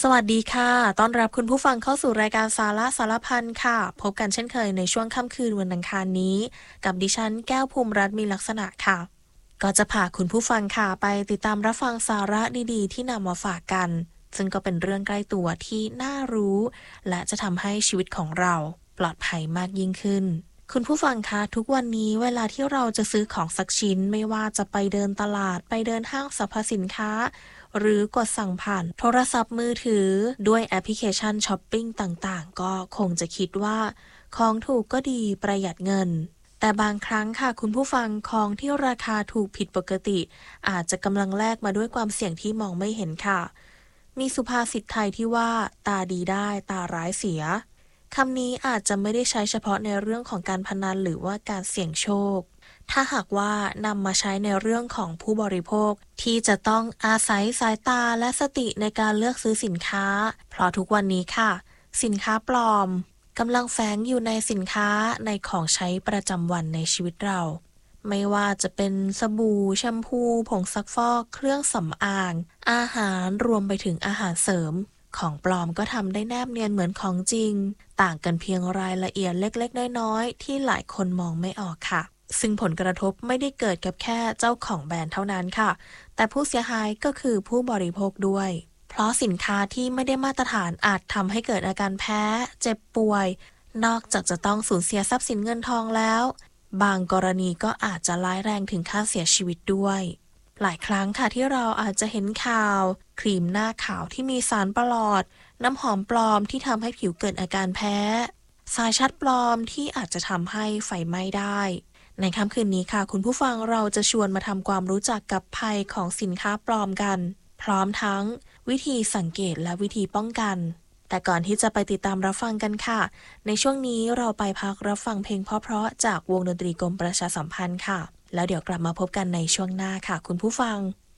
สวัสดีค่ะต้อนรับคุณผู้ฟังเข้าสู่รายการสาระสารพันค่ะพบกันเช่นเคยในช่วงค่ำคืนวันอังคารนี้กับดิฉันแก้วภูมิรัตน์มีลักษณะค่ะก็จะพาคุณผู้ฟังค่ะไปติดตามรับฟังสาระดีๆที่นำมาฝากกันซึ่งก็เป็นเรื่องใกล้ตัวที่น่ารู้และจะทำให้ชีวิตของเราปลอดภัยมากยิ่งขึ้นคุณผู้ฟังคะทุกวันนี้เวลาที่เราจะซื้อของสักชิ้นไม่ว่าจะไปเดินตลาดไปเดินห้างสรรพสินค้าหรือกดสั่งผ่านโทรศัพท์มือถือด้วยแอปพลิเคชันช้อปปิ้งต่างๆก็คงจะคิดว่าของถูกก็ดีประหยัดเงินแต่บางครั้งค่ะคุณผู้ฟังของที่ราคาถูกผิดปกติอาจจะกำลังแลกมาด้วยความเสี่ยงที่มองไม่เห็นค่ะมีสุภาษิตไทยที่ว่าตาดีได้ตาร้ายเสียคำนี้อาจจะไม่ได้ใช้เฉพาะในเรื่องของการพนันหรือว่าการเสี่ยงโชคถ้าหากว่านำมาใช้ในเรื่องของผู้บริโภคที่จะต้องอาศัยสายตาและสติในการเลือกซื้อสินค้าเพราะทุกวันนี้ค่ะสินค้าปลอมกำลังแฝงอยู่ในสินค้าในของใช้ประจำวันในชีวิตเราไม่ว่าจะเป็นสบู่แชมพูผงซักฟอกเครื่องสำอางอาหารรวมไปถึงอาหารเสริมของปลอมก็ทำได้แนบเนียนเหมือนของจริงต่างกันเพียงรายละเอียดเล็กๆน้อยๆที่หลายคนมองไม่ออกค่ะซึ่งผลกระทบไม่ได้เกิดกับแค่เจ้าของแบรนด์เท่านั้นค่ะแต่ผู้เสียหายก็คือผู้บริโภคด้วยเพราะสินค้าที่ไม่ได้มาตรฐานอาจทำให้เกิดอาการแพ้เจ็บป่วยนอกจากจะต้องสูญเสียทรัพย์สินเงินทองแล้วบางกรณีก็อาจจะร้ายแรงถึงขั้นเสียชีวิตด้วยหลายครั้งค่ะที่เราอาจจะเห็นข่าวครีมหน้าขาวที่มีสารประหลอดน้ำหอมปลอมที่ทำให้ผิวเกิดอาการแพ้สายชาร์จปลอมที่อาจจะทำให้ไฟไหม้ได้ในค่ำคืนนี้ค่ะคุณผู้ฟังเราจะชวนมาทำความรู้จักกับภัยของสินค้าปลอมกันพร้อมทั้งวิธีสังเกตและวิธีป้องกันแต่ก่อนที่จะไปติดตามรับฟังกันค่ะในช่วงนี้เราไปพักรับฟังเพลงเพราะๆจากวงดนตรีกรมประชาสัมพันธ์ค่ะแล้วเดี๋ยวกลับมาพบกันในช่วงหน้าค่ะคุณผู้ฟัง